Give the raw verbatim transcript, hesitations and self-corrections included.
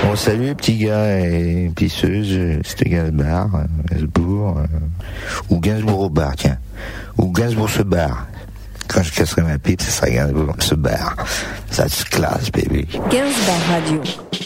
Bon, salut les petits gars et pisseuses, c'était Gainsbourg, euh, Gainsbourg, euh, ou Gainsbourg au bar, tiens. Ou Gainsbourg se barre. Quand je casserai ma pipe, ce sera Gainsbourg se barre. Ça se classe, baby. Gainsbourg Radio.